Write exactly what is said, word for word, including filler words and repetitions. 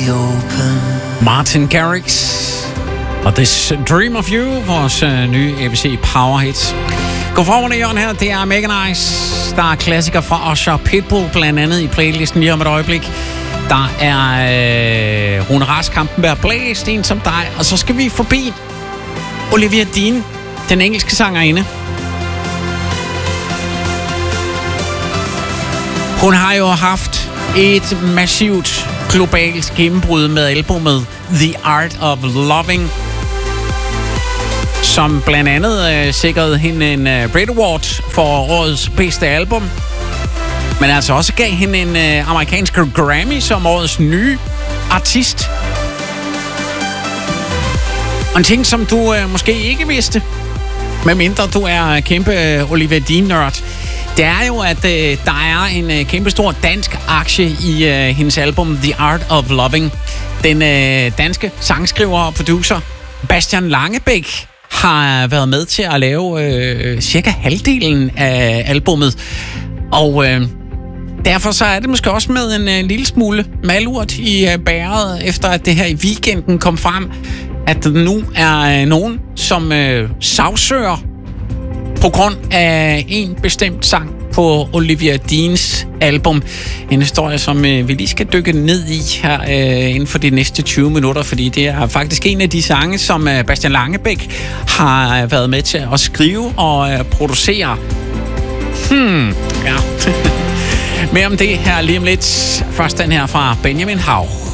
open. Martin Garrix og This Dream of You, vores øh, nye A B C Power Hits. God formiddag, Jørgen her. Det er Mega Nice. Der er klassikere fra Usher Pitbull, blandt andet i playlisten lige om et øjeblik. Der er øh, Rune Rask, Kampenberg Blæst, en som dig. Og så skal vi forbi Olivia Dean, den engelske sangerinde. Hun har jo haft et massivt globalt gennembrud med albumet The Art of Loving, som blandt andet øh, sikrede hende en øh, Brit Award for årets bedste album, men altså også gav hende en øh, amerikansk Grammy som årets nye artist. Og en ting, som du øh, måske ikke vidste, medmindre du er kæmpe øh, Olivia Dean-nørd, det er jo, at øh, der er en øh, kæmpe stor dansk aktie i øh, hendes album The Art of Loving. Den øh, danske sangskriver og producer Bastian Langebæk har været med til at lave øh, cirka halvdelen af albummet. Og øh, derfor så er det måske også med en øh, lille smule malurt i øh, bæret, efter at det her i weekenden kom frem, at der nu er øh, nogen, som øh, sagsøger på grund af en bestemt sang på Olivia Deans album. En historie, som øh, vi lige skal dykke ned i her øh, inden for de næste tyve minutter, fordi det er faktisk en af de sange, som øh, Bastian Langebæk har været med til at skrive og øh, producere. Hmm, ja. Mere om det her lige om lidt. Først den her fra Benjamin Hav.